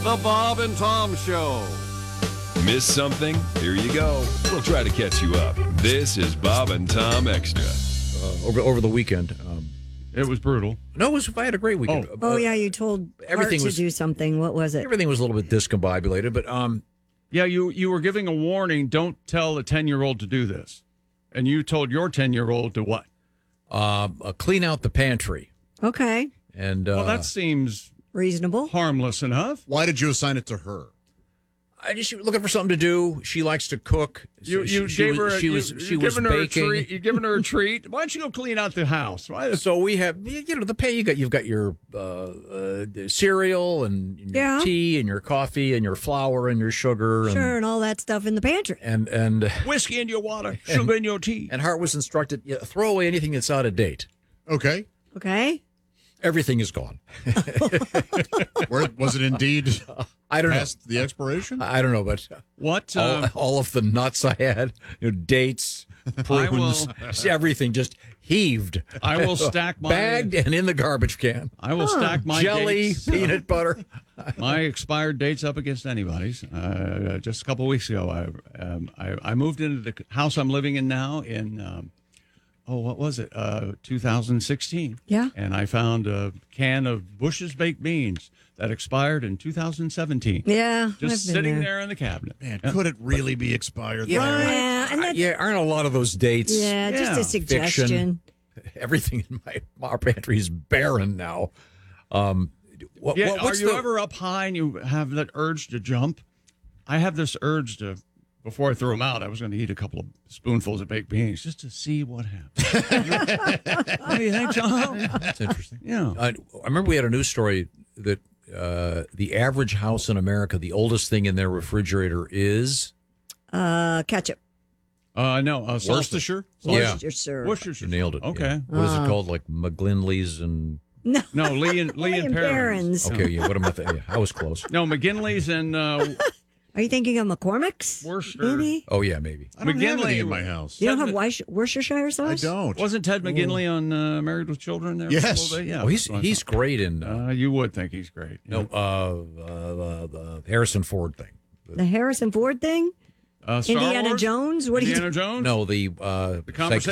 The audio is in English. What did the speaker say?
The Bob and Tom Show. Miss something? Here you go. We'll try to catch you up. This is Bob and Tom Extra. Over the weekend. It was brutal. No, I had a great weekend. Oh, yeah, you told everything Art to do something. What was it? Everything was a little bit discombobulated, but Yeah, you were giving a warning. Don't tell a 10-year-old to do this. And you told your 10-year-old to what? Clean out the pantry. Okay. And Well, that seems reasonable, harmless enough. Why did you assign it to her? I just looking for something to do. She likes to cook. You she was baking. You've given her a treat. Why don't you go clean out the house? So we have, the pay. You've got your cereal and your tea and your coffee and your flour and your sugar. And all that stuff in the pantry. And whiskey in your water, sugar in your tea. And Hart was instructed, throw away anything that's out of date. Okay. Everything is gone. Where was it indeed? I don't know. Past the expiration? I don't know, but what all of the nuts I had, dates, prunes, everything just heaved. I will stack my bagged and in the garbage can. I will stack my jelly, dates, peanut butter, my expired dates up against anybody's. Just a couple of weeks ago, I moved into the house I'm living in now in. What was it? 2016. Yeah. And I found a can of Bush's baked beans that expired in 2017. Yeah. Just sitting there in the cabinet. Man, could it really be expired? Yeah. And that's, aren't a lot of those dates? Yeah, just a suggestion. Fiction. Everything in my pantry is barren now. Are you ever up high and you have that urge to jump? I have this urge to. Before I threw them out, I was going to eat a couple of spoonfuls of baked beans just to see what happens. What do you think, Tom? That's interesting. Yeah. I remember we had a news story that the average house in America, the oldest thing in their refrigerator is ketchup. No, Worcestershire? Worcestershire. Worcestershire. Nailed it. Okay. Yeah. What is it called? Like McGinley's and... No, Lee and Perrins. Okay, yeah. What am I thinking? I was close. No, McGinley's and... Are you thinking of McCormick's? Worcester. Maybe? Oh, yeah, maybe. I don't have any McGinley in my house. You don't have Worcestershire I sauce? don't. Wasn't Ted McGinley on Married with Children there? Yes. For a little bit? Yeah. Oh, he's great in... you would think he's great. Yeah. the Harrison Ford thing. The Harrison Ford thing? Star Indiana Wars? Jones? What Indiana Jones? No, the Conversation